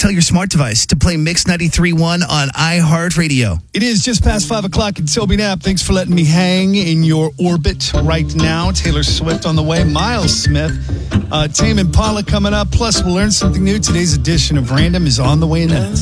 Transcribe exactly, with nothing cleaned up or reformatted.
tell your smart device to play Mix ninety-three point one on iHeartRadio. It is just past five o'clock in Toby Knapp. Thanks for letting me hang in your orbit right now. Taylor Swift on the way. Miles Smith. Uh, Tame Impala coming up. Plus, we'll learn something new. Today's edition of Random is on the way in minutes.